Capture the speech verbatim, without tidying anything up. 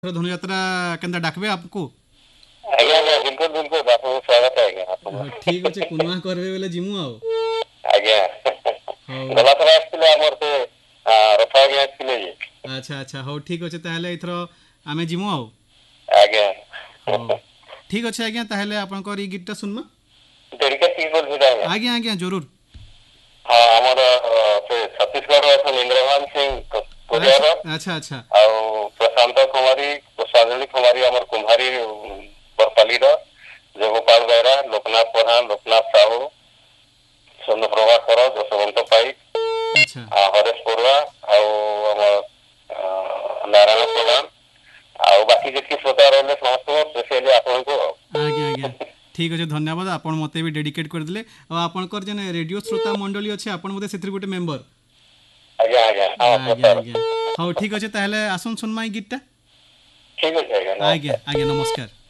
धनुयात्रा केनता डाकबे आपको आज्ञा आज्ञा बिल्कुल बिल्कुल आपको स्वागत है आज्ञा हाँ, ठीक अच्छे कुनवा करबे बेले जिमु आउ आज्ञा हौ गला थरा आस्तिले हमर से रथ आज्ञा आस्तिले जे अच्छा अच्छा हौ ठीक अच्छे ताहले इथरो आमे जिमु आउ आज्ञा हौ ठीक अच्छे आज्ञा ताहले आपनकर ई गीतटा सुनमा डेडिकेट की बोल बिदा आज्ञा आज्ञा आज्ञा जरूर हां हमर से छत्तीसगढ़ असन इंद्रमान सिंह कोरियार अच्छा अच्छा आउ प्रशांत कुमारी प्रसादनी कुमारी हमर कुम्हारी बरपाली रो जगोपाल बेरा लोकनाथ प्रधान लोकनाथ साहू चंद्र प्रभाकर जसवंत पाई अच्छा हरेश पड़ुआ आउ हमर नारायण प्रधान आउ बाकी जेकी श्रोता रहले समस्त स्पेशली आपन को आज्ञा आज्ञा ठीक अच्छे धन्यवाद आपण मते भी डेडिकेट कर दिले और आपनकर जने रेडियो श्रोता मंडली अच्छे आपण मते सेतिर गोटे मेंबर आज्ञा आज्ञा आज्ञा आज्ञा हौ ठीक अच्छे ताहले आसन सुनमाई गीतटा ठीक है आज्ञा आज्ञा आज्ञा नमस्कार।